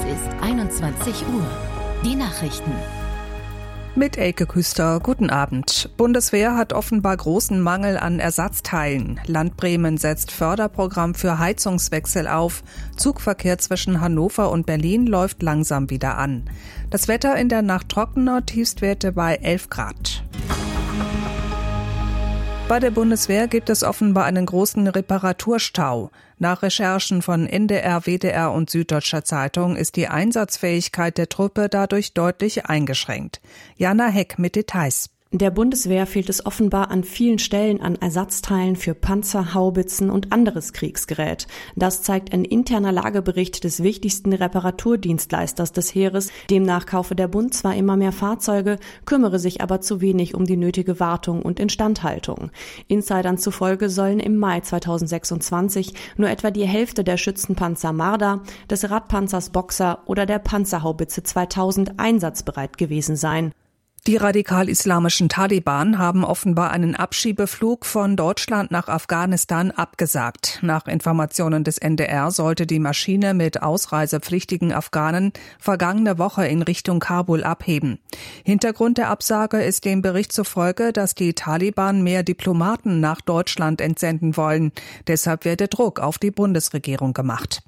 ist 21 Uhr. Die Nachrichten. Mit Elke Küster, guten Abend. Bundeswehr hat offenbar großen Mangel an Ersatzteilen. Land Bremen setzt Förderprogramm für Heizungswechsel auf. Zugverkehr zwischen Hannover und Berlin läuft langsam wieder an. Das Wetter in der Nacht trockener, Tiefstwerte bei 11 Grad. Bei der Bundeswehr gibt es offenbar einen großen Reparaturstau. Nach Recherchen von NDR, WDR und Süddeutscher Zeitung ist die Einsatzfähigkeit der Truppe dadurch deutlich eingeschränkt. Jana Heck mit Details. Der Bundeswehr fehlt es offenbar an vielen Stellen an Ersatzteilen für Panzer, Haubitzen und anderes Kriegsgerät. Das zeigt ein interner Lagebericht des wichtigsten Reparaturdienstleisters des Heeres. Demnach kaufe der Bund zwar immer mehr Fahrzeuge, kümmere sich aber zu wenig um die nötige Wartung und Instandhaltung. Insidern zufolge sollen im Mai 2026 nur etwa die Hälfte der Schützenpanzer Marder, des Radpanzers Boxer oder der Panzerhaubitze 2000 einsatzbereit gewesen sein. Die radikal-islamischen Taliban haben offenbar einen Abschiebeflug von Deutschland nach Afghanistan abgesagt. Nach Informationen des NDR sollte die Maschine mit ausreisepflichtigen Afghanen vergangene Woche in Richtung Kabul abheben. Hintergrund der Absage ist dem Bericht zufolge, dass die Taliban mehr Diplomaten nach Deutschland entsenden wollen. Deshalb werde Druck auf die Bundesregierung gemacht.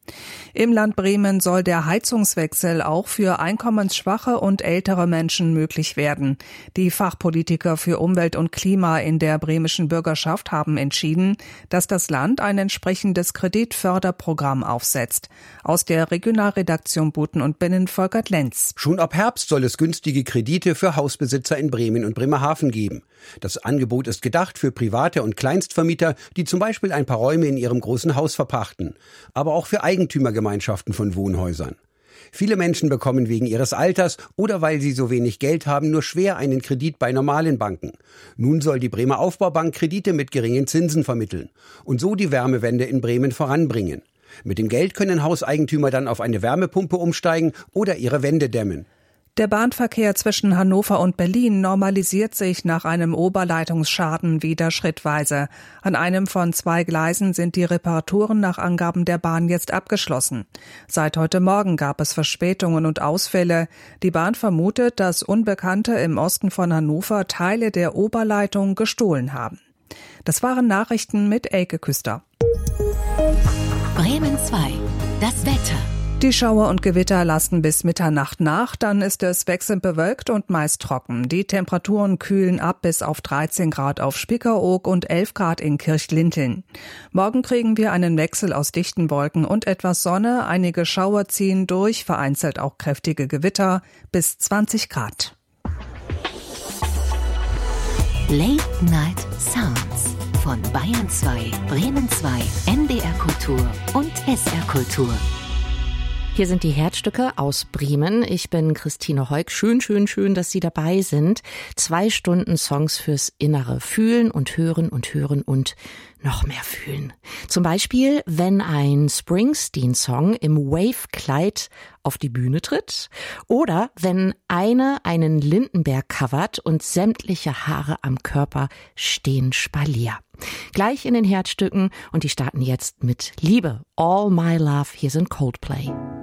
Im Land Bremen soll der Heizungswechsel auch für einkommensschwache und ältere Menschen möglich werden. Die Fachpolitiker für Umwelt und Klima in der bremischen Bürgerschaft haben entschieden, dass das Land ein entsprechendes Kreditförderprogramm aufsetzt. Aus der Regionalredaktion Buten und Binnen Volkert Lenz. Schon ab Herbst soll es günstige Kredite für Hausbesitzer in Bremen und Bremerhaven geben. Das Angebot ist gedacht für Private und Kleinstvermieter, die zum Beispiel ein paar Räume in ihrem großen Haus verpachten, aber auch für Eigentümergemeinschaften von Wohnhäusern. Viele Menschen bekommen wegen ihres Alters oder weil sie so wenig Geld haben, nur schwer einen Kredit bei normalen Banken. Nun soll die Bremer Aufbaubank Kredite mit geringen Zinsen vermitteln und so die Wärmewende in Bremen voranbringen. Mit dem Geld können Hauseigentümer dann auf eine Wärmepumpe umsteigen oder ihre Wände dämmen. Der Bahnverkehr zwischen Hannover und Berlin normalisiert sich nach einem Oberleitungsschaden wieder schrittweise. An einem von 2 Gleisen sind die Reparaturen nach Angaben der Bahn jetzt abgeschlossen. Seit heute Morgen gab es Verspätungen und Ausfälle. Die Bahn vermutet, dass Unbekannte im Osten von Hannover Teile der Oberleitung gestohlen haben. Das waren Nachrichten mit Elke Küster. Bremen 2. Das Wetter. Die Schauer und Gewitter lassen bis Mitternacht nach, dann ist es wechselnd bewölkt und meist trocken. Die Temperaturen kühlen ab bis auf 13 Grad auf Spiekeroog und 11 Grad in Kirchlinteln. Morgen kriegen wir einen Wechsel aus dichten Wolken und etwas Sonne, einige Schauer ziehen durch, vereinzelt auch kräftige Gewitter, bis 20 Grad. Late Night Sounds von Bayern 2, Bremen 2, NDR Kultur und SR Kultur. Hier sind die Herzstücke aus Bremen. Ich bin Christine Heuk. Schön, dass Sie dabei sind. 2 Stunden Songs fürs innere Fühlen und hören und noch mehr fühlen. Zum Beispiel, wenn ein Springsteen-Song im Wave-Kleid auf die Bühne tritt oder wenn einen Lindenberg covert und sämtliche Haare am Körper stehen Spalier. Gleich in den Herzstücken und die starten jetzt mit Liebe. All My Love. Hier sind Coldplay.